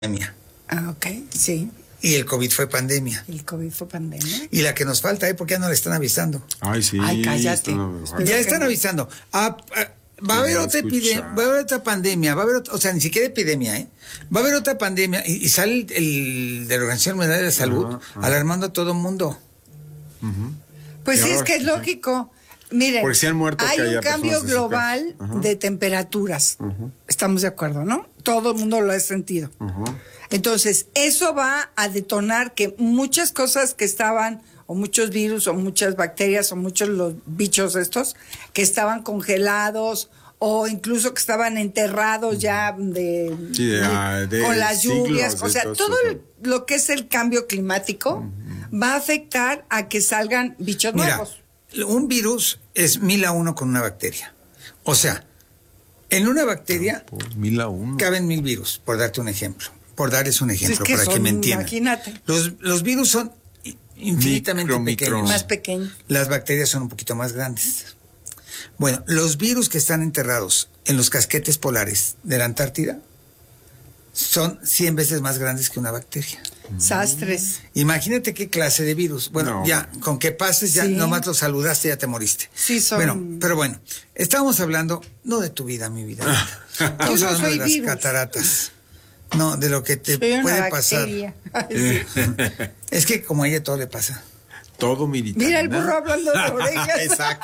pandemia. Ok, sí. Y el COVID fue pandemia. El COVID fue pandemia. Y la que nos falta, porque ya no le están avisando. Ay, sí. Ay, cállate. Ya están avisando. Va a haber otra epidemia, va a haber otra pandemia, va a haber ni siquiera epidemia, va a haber otra pandemia y sale el de la Organización Mundial de la Salud alarmando a todo el mundo. Pues sí, es que es lógico. Miren, porque si han muerto, hay un cambio global de temperaturas. Estamos de acuerdo, ¿no? Todo el mundo lo ha sentido. Entonces, eso va a detonar que muchas cosas que estaban, o muchos virus, o muchas bacterias, o muchos los bichos estos, que estaban congelados, o incluso que estaban enterrados ya con las lluvias. O sea, todo lo que es el cambio climático va a afectar a que salgan bichos nuevos. Un virus es 1000 a 1 con una bacteria. O sea, en una bacteria 1000 a 1 caben 1000 virus, por darte un ejemplo. Por darles un ejemplo, para que me entiendan. Imagínate. Los virus son infinitamente pequeños. Más pequeños. Las bacterias son un poquito más grandes. Bueno, los virus que están enterrados en los casquetes polares de la Antártida son 100 veces más grandes que una bacteria. Sastres. Imagínate qué clase de virus. Bueno, ya, con que pases, ya nomás lo saludaste, ya te moriste. Sí, son... Bueno, pero bueno, estábamos hablando, no de tu vida, mi vida. Estamos hablando de las cataratas. No, de lo que te puede pasar. Ay, sí. Es que como a ella todo le pasa. Todo militar. Mira el burro hablando de orejas. Exacto.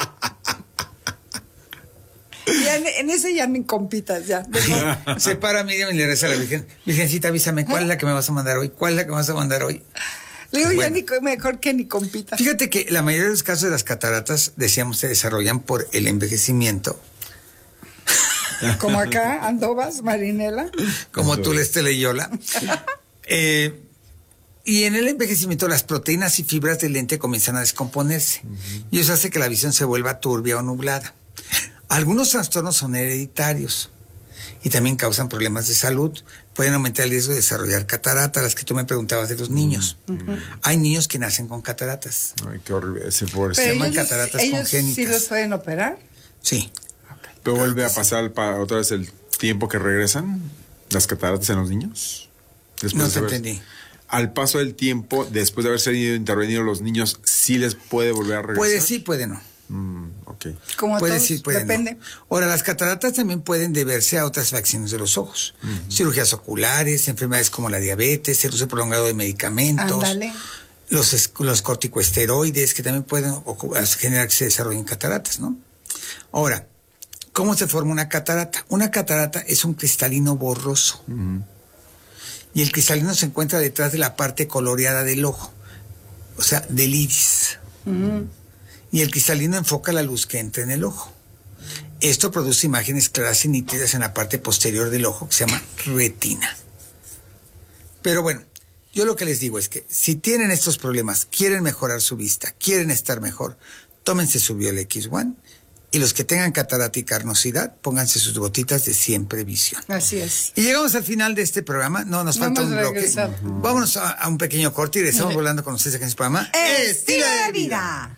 Ya en ese ya ni compitas, ya. Se para Miriam y le reza a la Virgen. Virgencita, avísame, ¿cuál es la que me vas a mandar hoy? ¿Cuál es la que me vas a mandar hoy? Le digo, bueno, ya mejor que ni compitas. Fíjate que la mayoría de los casos de las cataratas, decíamos, se desarrollan por el envejecimiento. Como acá, Andovas, Marinela. Como tú, Lestela y Yola. Y en el envejecimiento las proteínas y fibras del lente comienzan a descomponerse. Y eso hace que la visión se vuelva turbia o nublada. Algunos trastornos son hereditarios y también causan problemas de salud. Pueden aumentar el riesgo de desarrollar cataratas, las que tú me preguntabas de los niños. Hay niños que nacen con cataratas. Ay, qué horrible. Se llaman cataratas congénitas. ¿Sí los pueden operar? Sí. ¿Pero vuelve a pasar otra vez el tiempo que regresan las cataratas en los niños? No te entendí. Al paso del tiempo, después de haber sido intervenidos los niños, ¿sí les puede volver a regresar? Puede sí, puede no. Okay. Como puede todos, sí, puede depende. No. Ahora, las cataratas también pueden deberse a otras afecciones de los ojos. Cirugías oculares, enfermedades como la diabetes, el uso prolongado de medicamentos. Ándale. Los corticosteroides, que también pueden generar que se desarrollen cataratas, ¿no? Ahora, ¿cómo se forma una catarata? Una catarata es un cristalino borroso. Y el cristalino se encuentra detrás de la parte coloreada del ojo, o sea, del iris. Y el cristalino enfoca la luz que entra en el ojo. Esto produce imágenes claras y nítidas en la parte posterior del ojo, que se llama retina. Pero bueno, yo lo que les digo es que si tienen estos problemas, quieren mejorar su vista, quieren estar mejor, tómense su Biol X1. Y los que tengan catarata y carnosidad, pónganse sus gotitas de Siempre Visión. Así es. Y llegamos al final de este programa. No, nos falta un bloque. Vámonos a un pequeño corte y regresamos volando con ustedes aquí en este programa. ¡Estilo de vida!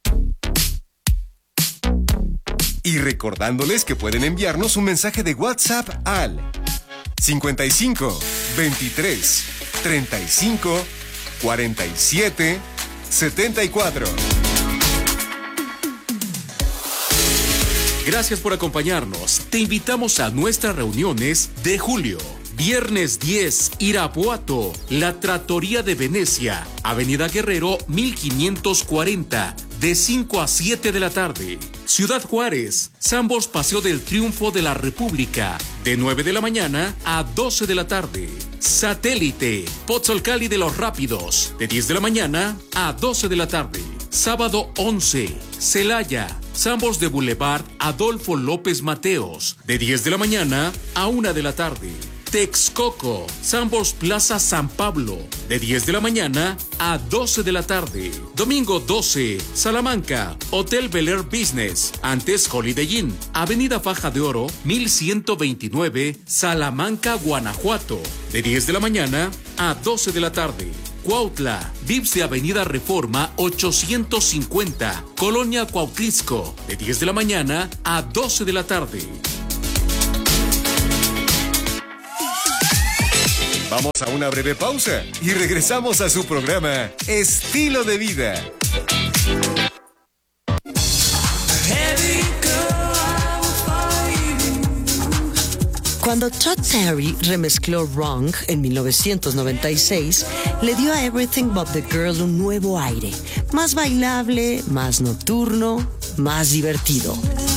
Y recordándoles que pueden enviarnos un mensaje de WhatsApp al 55 23 35 47 74. Gracias por acompañarnos. Te invitamos a nuestras reuniones de julio. Viernes 10, Irapuato, La Trattoria de Venecia, Avenida Guerrero 1540, de 5 a 7 de la tarde. Ciudad Juárez, Sambors Paseo del Triunfo de la República, de 9 de la mañana a 12 de la tarde. Satélite, Pozzolcali de los Rápidos, de 10 de la mañana a 12 de la tarde. Sábado 11, Celaya, Sambors de Boulevard Adolfo López Mateos, de 10 de la mañana a 1 de la tarde. Texcoco, Sambors Plaza San Pablo, de 10 de la mañana a 12 de la tarde. Domingo 12, Salamanca, Hotel Bel Air Business, antes Holiday Inn, Avenida Faja de Oro, 1129, Salamanca, Guanajuato, de 10 de la mañana a 12 de la tarde. Cuautla, Vips de Avenida Reforma 850, Colonia Cuautlisco, de 10 de la mañana a 12 de la tarde. Vamos a una breve pausa y regresamos a su programa Estilo de Vida. Cuando Todd Terry remezcló Wrong en 1996, le dio a Everything But the Girl un nuevo aire, más bailable, más nocturno, más divertido.